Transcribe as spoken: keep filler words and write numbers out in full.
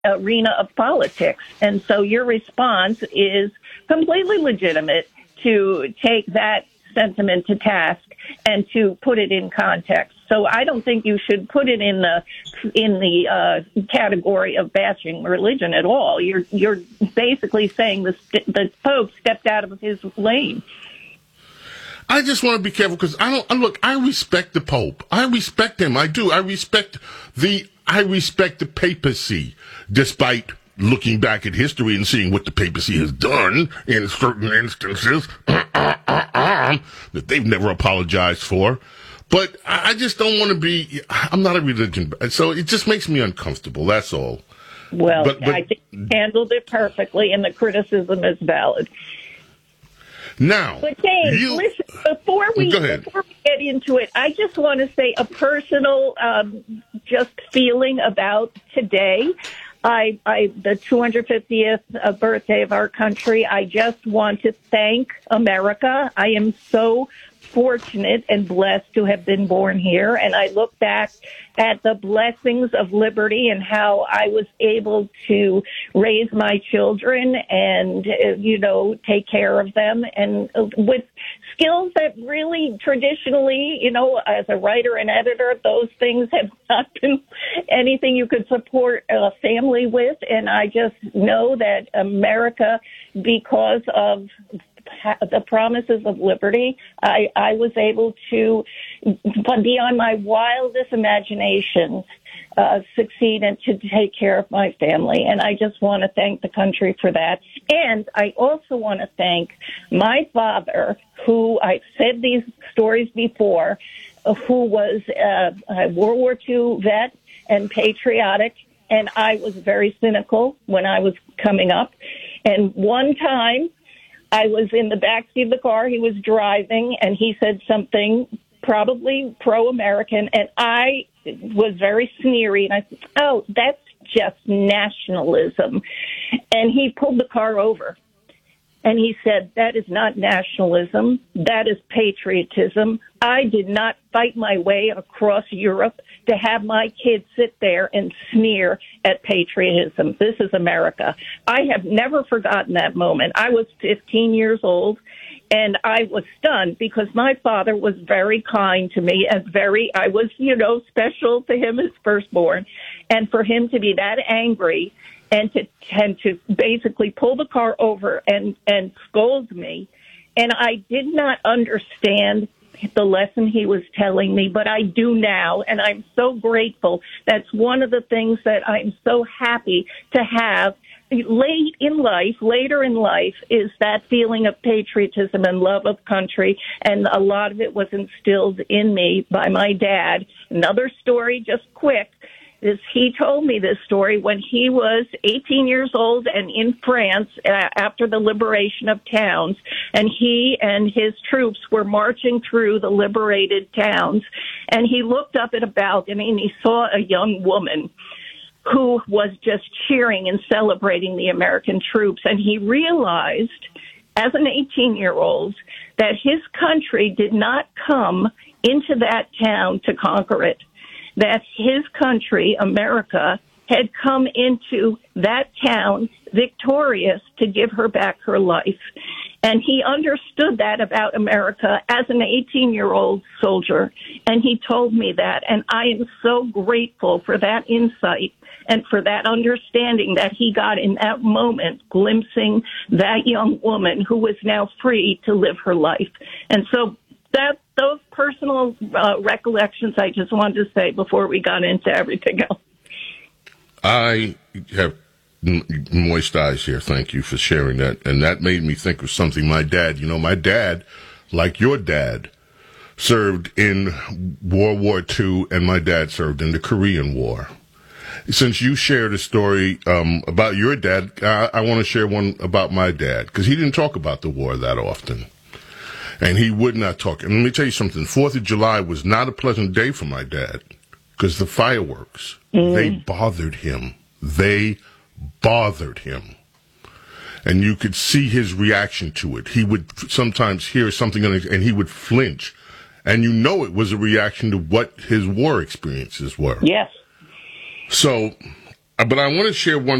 arena of politics. And so your response is completely legitimate to take that sentiment to task and to put it in context. So I don't think you should put it in the in the uh, category of bashing religion at all. You're you're basically saying the the Pope stepped out of his lane. I just want to be careful because I don't look. I respect the Pope. I respect him. I do. I respect the. I respect the papacy, despite looking back at history and seeing what the papacy has done in certain instances that they've never apologized for. But I just don't want to be, I'm not a religion, so it just makes me uncomfortable, that's all. Well, but, but, I think you handled it perfectly, and the criticism is valid. Now, but James, you, listen, before we, before we get into it, I just want to say a personal um, just feeling about today. I, I, the two hundred fiftieth birthday of our country, I just want to thank America. I am so fortunate and blessed to have been born here. And I look back at the blessings of liberty and how I was able to raise my children and, you know, take care of them, and with skills that really traditionally, you know, as a writer and editor, those things have not been anything you could support a family with. And I just know that America, because of the promises of liberty, I, I was able to, beyond my wildest imagination, uh, succeed and to take care of my family. And I just want to thank the country for that. And I also want to thank my father, who I've said these stories before, who was uh, a World War Two vet and patriotic. And I was very cynical when I was coming up. And one time, I was in the backseat of the car. He was driving, and he said something probably pro-American, and I was very sneery, and I said, oh, that's just nationalism. And he pulled the car over, and he said, that is not nationalism. That is patriotism. I did not fight my way across Europe to have my kids sit there and sneer at patriotism. This is America. I have never forgotten that moment. I was fifteen years old, and I was stunned because my father was very kind to me and very, I was, you know, special to him as firstborn. And for him to be that angry and to tend to basically pull the car over and, and scold me, and I did not understand the lesson he was telling me, but I do now, and I'm so grateful. That's one of the things that I'm so happy to have late in life, later in life, is that feeling of patriotism and love of country, and a lot of it was instilled in me by my dad. Another story, just quick, is he told me this story when he was eighteen years old and in France uh, after the liberation of towns, and he and his troops were marching through the liberated towns, and he looked up at a balcony and he saw a young woman who was just cheering and celebrating the American troops, and he realized as an eighteen-year-old that his country did not come into that town to conquer it, that his country, America, had come into that town victorious to give her back her life. And he understood that about America as an eighteen-year-old soldier, and he told me that. And I am so grateful for that insight and for that understanding that he got in that moment, glimpsing that young woman who was now free to live her life. And so that those personal uh, recollections I just wanted to say before we got into everything else. I have moist eyes here. Thank you for sharing that. And that made me think of something my dad, you know, my dad, like your dad, served in World War Two, and my dad served in the Korean War. Since you shared a story um, about your dad, I, I want to share one about my dad, because he didn't talk about the war that often. And he would not talk. And let me tell you something. Fourth of July was not a pleasant day for my dad, because the fireworks, mm. they bothered him. They bothered him. And you could see his reaction to it. He would sometimes hear something and he would flinch. And you know it was a reaction to what his war experiences were. Yes. So but I want to share one